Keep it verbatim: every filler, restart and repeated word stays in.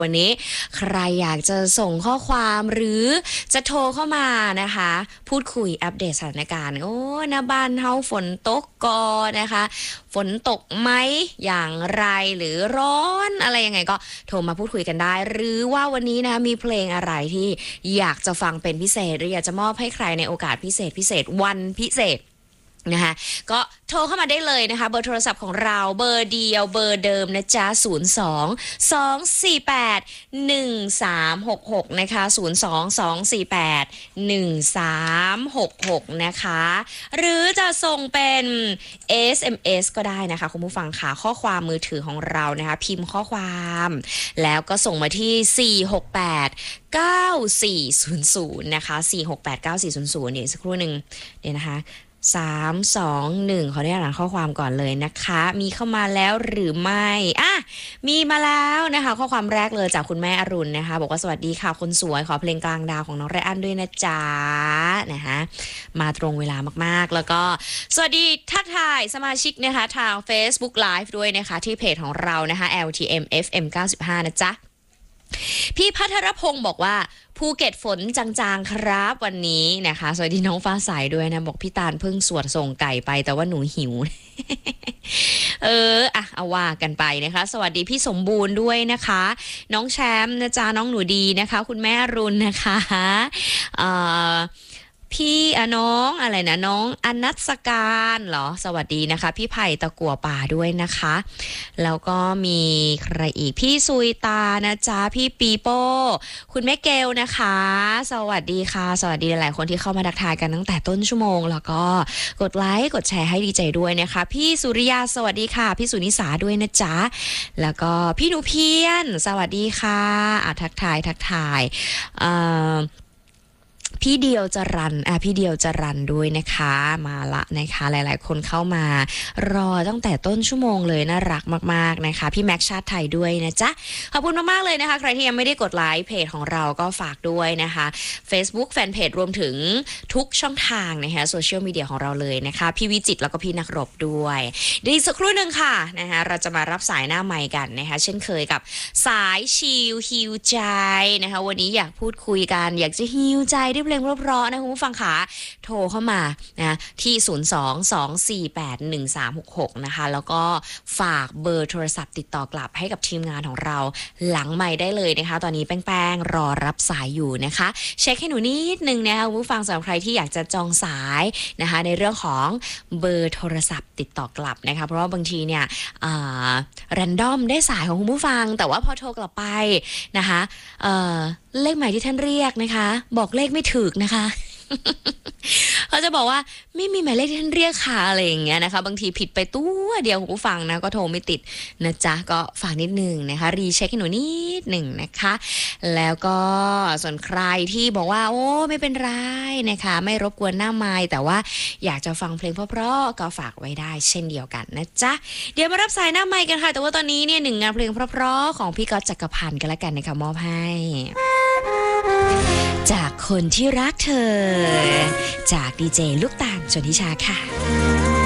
วันนี้ใครอยากจะส่งข้อความหรือจะโทรเข้ามานะคะพูดคุยอัปเดตสถานการณ์โอ้นะบ้านเฮาฝนตกกอนะคะฝนตกไหมอย่างไรหรือร้อนอะไรยังไงก็โทรมาพูดคุยกันได้หรือว่าวันนี้นะมีเพลงอะไรที่อยากจะฟังเป็นพิเศษหรืออยากจะมอบให้ใครในโอกาสพิเศษพิเศษวันพิเศษนะคะก็โทรเข้ามาได้เลยนะคะเบอร์โทรศัพท์ของเราเบอร์เดียวเบอร์เดิมนะจ๊ะศูนย์ สอง สอง สี่ แปด หนึ่ง สาม หก หกนะคะศูนย์ สอง สอง สี่ แปด หนึ่ง สาม หก หกนะคะหรือจะส่งเป็น เอส เอ็ม เอส ก็ได้นะคะคุณผู้ฟังค่ะข้อความมือถือของเรานะคะพิมพ์ข้อความแล้วก็ส่งมาที่สี่ หก แปด เก้า สี่ ศูนย์ ศูนย์นะคะสี่ หก แปด เก้า สี่ ศูนย์ ศูนย์เดี๋ยวสักครู่หนึ่งเดี๋ยวนะคะสาม สอง หนึ่งขออนุญาตอ่านข้อความก่อนเลยนะคะมีเข้ามาแล้วหรือไม่อ่ะมีมาแล้วนะคะข้อความแรกเลยจากคุณแม่อรุณนะคะบอกว่าสวัสดีค่ะคนสวยขอเพลงกลางดาวของน้องไรอันด้วยนะจ๊ะนะคะมาตรงเวลามากๆแล้วก็สวัสดีทักทายสมาชิกนะคะทาง Facebook Live ด้วยนะคะที่เพจของเรานะคะ แอล ที เอ็ม เอฟ เอ็ม เก้าสิบห้านะจ๊ะพี่พัทรพงศ์บอกว่าภูเก็ตฝนจางๆครับวันนี้นะคะสวัสดีน้องฟ้าใสด้วยนะบอกพี่ตาลเพิ่งสวดส่งไก่ไปแต่ว่าหนูหิว เอออ่ะเอาว่ากันไปนะคะสวัสดีพี่สมบูรณ์ด้วยนะคะน้องแชมป์นะจ๊ะน้องหนูดีนะคะคุณแม่รุนนะคะเอ่อพี่อะน้องอะไรนะน้องอนัสการเหรอสวัสดีนะคะพี่ไผ่ตะกั่วป่าด้วยนะคะแล้วก็มีใครอีกพี่ซุยตานะจ๊ะพี่ปีโป้คุณแม่เกลนะคะสวัสดีค่ะสวัสดีหลายๆคนที่เข้ามาทักทายกันตั้งแต่ต้นชั่วโมงแล้วก็กดไลค์กดแชร์ให้ดีใจด้วยนะคะพี่สุริยาสวัสดีค่ะพี่สุนิสาด้วยนะจ๊ะแล้วก็พี่หนูเพียนสวัสดีค่ะอ่ะทักทายทักทายเอ่อพี่เดียวจรันอ่ะพี่เดียวจรันด้วยนะคะมาละนะคะหลายๆคนเข้ามารอตั้งแต่ต้นชั่วโมงเลยน่ารักมากๆนะคะพี่แม็กชาติไทยด้วยนะจ๊ะขอบคุณมากๆเลยนะคะใครที่ยังไม่ได้กดไลค์เพจของเราก็ฝากด้วยนะคะ Facebook Fanpage รวมถึงทุกช่องทางนะคะโซเชียลมีเดียของเราเลยนะคะพี่วิจิตรแล้วก็พี่นักรบด้วยดีสักครู่หนึ่งค่ะนะคะเราจะมารับสายหน้าไมค์กันนะคะเช่นเคยกับสายชิลฮิวใจนะคะวันนี้อยากพูดคุยกันอยากจะฮิวใจด้วยเพลงเพราะๆนะคุณผู้ฟังค่ะโทรเข้ามานะที่ศูนย์ สอง สอง สี่ แปด หนึ่ง สาม หก หกนะคะแล้วก็ฝากเบอร์โทรศัพท์ติดต่อกลับให้กับทีมงานของเราหลังไมค์ได้เลยนะคะตอนนี้แป้งๆรอรับสายอยู่นะคะเช็คให้หนูนิดนึงนะคะคุณผู้ฟังสำหรับใครที่อยากจะจองสายนะคะในเรื่องของเบอร์โทรศัพท์ติดต่อกลับนะคะเพราะว่าบางทีเนี่ยแรนดอมได้สายของคุณผู้ฟังแต่ว่าพอโทรกลับไปนะคะเอ่อเลขหมายที่ท่านเรียกนะคะบอกเลขไม่ถูกนะคะ เขาจะบอกว่าไม่มีหมายเลขที่ท่านเรียกค่ะอะไรอย่างเงี้ยนะคะบางทีผิดไปตัวเดียวของผู้ฟังนะก็โทรไม่ติดนะจ๊ะก็ฝากนิดนึงนะคะรีเช็คให้หนูนิดหนึ่งนะคะแล้วก็ส่วนใครที่บอกว่าโอ้ไม่เป็นไรนะคะไม่รบกวนหน้าไมค์แต่ว่าอยากจะฟังเพลงเพราะๆก็ฝากไว้ได้เช่นเดียวกันนะจ๊ะเดี๋ยวมารับสายหน้าไมค์กันค่ะแต่ว่าตอนนี้เนี่ยหนึ่งงานเพลงเพราะๆของพี่ก๊อตจักรพันธ์กันละกันนะคะมอบให้จากคนที่รักเธอจากดีเจลูกตาลชนทิชาค่ะ